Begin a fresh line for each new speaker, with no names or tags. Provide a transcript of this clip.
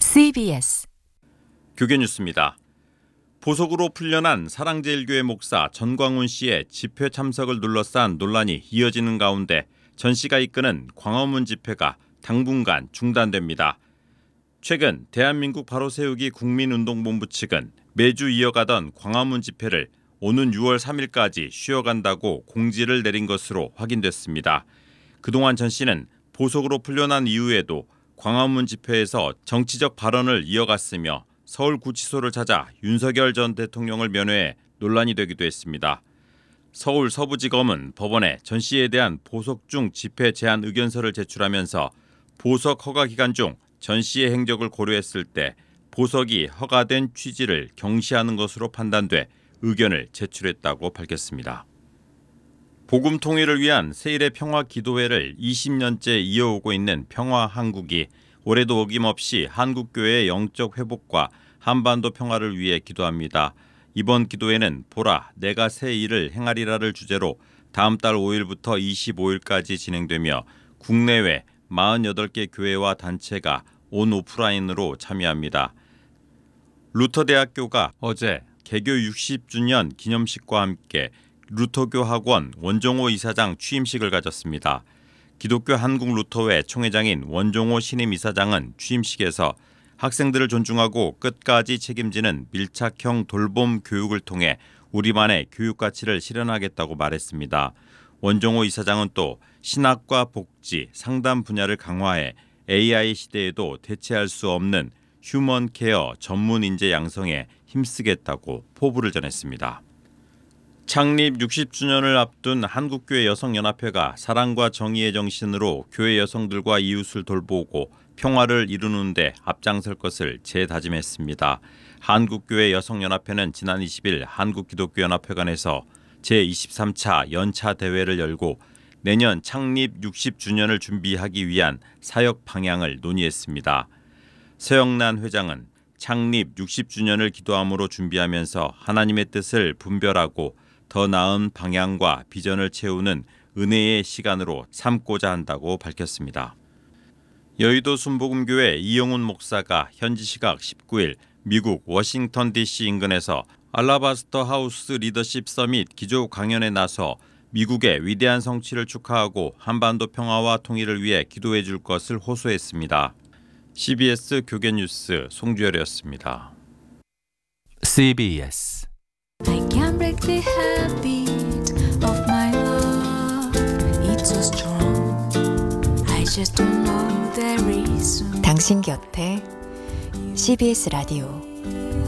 CBS
교계뉴스입니다. 보석으로 풀려난 사랑제일교회 목사 전광훈 씨의 집회 참석을 둘러싼 논란이 이어지는 가운데 전 씨가 이끄는 광화문 집회가 당분간 중단됩니다. 최근 대한민국 바로세우기 국민운동본부 측은 매주 이어가던 광화문 집회를 오는 6월 3일까지 쉬어간다고 공지를 내린 것으로 확인됐습니다. 그동안 전 씨는 보석으로 풀려난 이후에도 광화문 집회에서 정치적 발언을 이어갔으며 서울구치소를 찾아 윤석열 전 대통령을 면회해 논란이 되기도 했습니다. 서울 서부지검은 법원에 전 씨에 대한 보석 중 집회 제한 의견서를 제출하면서 보석 허가 기간 중 전 씨의 행적을 고려했을 때 보석이 허가된 취지를 경시하는 것으로 판단돼 의견을 제출했다고 밝혔습니다. 복음 통일을 위한 세일의 평화 기도회를 20년째 이어오고 있는 평화한국이 올해도 어김없이 한국교회의 영적 회복과 한반도 평화를 위해 기도합니다. 이번 기도회는 보라 내가 새 일을 행하리라를 주제로 다음 달 5일부터 25일까지 진행되며 국내외 48개 교회와 단체가 온 오프라인으로 참여합니다. 루터대학교가 어제 개교 60주년 기념식과 함께 루터교 학원 원종호 이사장 취임식을 가졌습니다. 기독교 한국루터회 총회장인 원종호 신임 이사장은 취임식에서 학생들을 존중하고 끝까지 책임지는 밀착형 돌봄 교육을 통해 우리만의 교육 가치를 실현하겠다고 말했습니다. 원종호 이사장은 또 신학과 복지, 상담 분야를 강화해 AI 시대에도 대체할 수 없는 휴먼 케어 전문 인재 양성에 힘쓰겠다고 포부를 전했습니다. 창립 60주년을 앞둔 한국교회 여성연합회가 사랑과 정의의 정신으로 교회 여성들과 이웃을 돌보고 평화를 이루는 데 앞장설 것을 재다짐했습니다. 한국교회 여성연합회는 지난 20일 한국기독교연합회관에서 제23차 연차 대회를 열고 내년 창립 60주년을 준비하기 위한 사역 방향을 논의했습니다. 서영란 회장은 창립 60주년을 기도함으로 준비하면서 하나님의 뜻을 분별하고 더 나은 방향과 비전을 채우는 은혜의 시간으로 삼고자 한다고 밝혔습니다. 여의도 순복음교회 이영훈 목사가 현지 시각 19일 미국 워싱턴 DC 인근에서 알라바스터 하우스 리더십 서밋 기조 강연에 나서 미국의 위대한 성취를 축하하고 한반도 평화와 통일을 위해 기도해 줄 것을 호소했습니다. CBS 교계뉴스 송주열이었습니다.
CBS
I can't break the habit of my love. It's so strong. I just don't know the reason.
당신 곁에 CBS 라디오